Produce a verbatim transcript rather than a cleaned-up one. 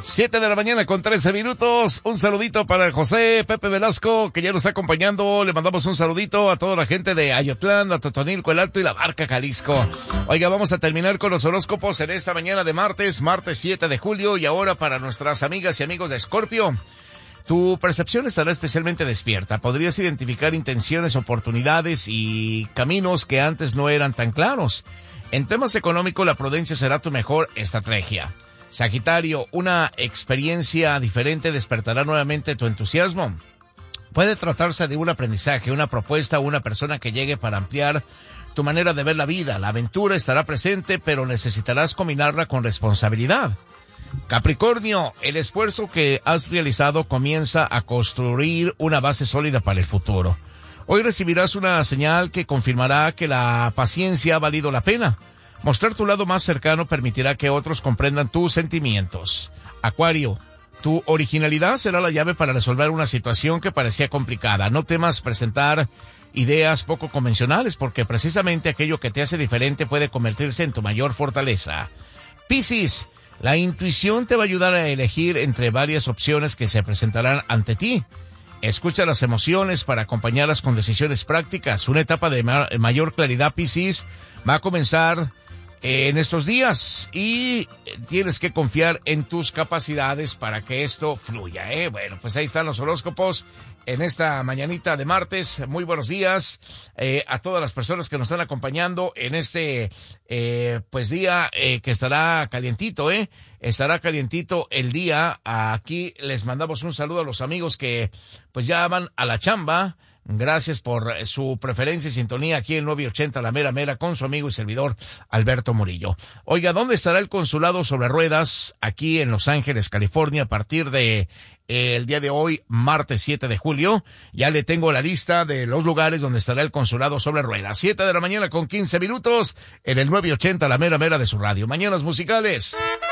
Siete de la mañana con trece minutos. Un saludito para el José Pepe Velasco, que ya nos está acompañando. Le mandamos un saludito a toda la gente de Ayotlán, a Totonilco, el Alto y la Barca, Jalisco. Oiga, vamos a terminar con los horóscopos en esta mañana de martes, martes siete de julio. Y ahora para nuestras amigas y amigos de Escorpio. Tu percepción estará especialmente despierta. Podrías identificar intenciones, oportunidades y caminos que antes no eran tan claros. En temas económicos, la prudencia será tu mejor estrategia. Sagitario, una experiencia diferente despertará nuevamente tu entusiasmo. Puede tratarse de un aprendizaje, una propuesta o una persona que llegue para ampliar tu manera de ver la vida. La aventura estará presente, pero necesitarás combinarla con responsabilidad. Capricornio, el esfuerzo que has realizado comienza a construir una base sólida para el futuro. Hoy recibirás una señal que confirmará que la paciencia ha valido la pena. Mostrar tu lado más cercano permitirá que otros comprendan tus sentimientos. Acuario, tu originalidad será la llave para resolver una situación que parecía complicada. No temas presentar ideas poco convencionales, porque precisamente aquello que te hace diferente puede convertirse en tu mayor fortaleza. Piscis, la intuición te va a ayudar a elegir entre varias opciones que se presentarán ante ti. Escucha las emociones para acompañarlas con decisiones prácticas. Una etapa de ma- mayor claridad, Piscis, va a comenzar eh, en estos días y tienes que confiar en tus capacidades para que esto fluya, ¿eh? Bueno, pues ahí están los horóscopos en esta mañanita de martes. Muy buenos días eh, a todas las personas que nos están acompañando en este eh, pues día eh, que estará calientito, ¿eh? Estará calientito el día. Aquí les mandamos un saludo a los amigos que pues ya van a la chamba. Gracias por su preferencia y sintonía aquí en nueve ochenta La Mera Mera con su amigo y servidor Alberto Murillo. Oiga, ¿dónde estará el consulado sobre ruedas? Aquí en Los Ángeles, California, a partir de eh, el día de hoy, martes siete de julio. Ya le tengo la lista de los lugares donde estará el consulado sobre ruedas. Siete de la mañana con quince minutos en el nueve ochenta La Mera Mera de su radio. Mañanas musicales.